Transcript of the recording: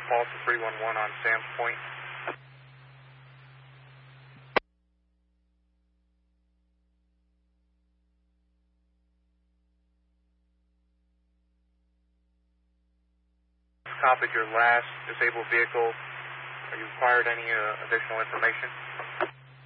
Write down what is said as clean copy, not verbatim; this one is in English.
call to 311 on Sam's Point. Copied your last disabled vehicle. Are you required any additional information?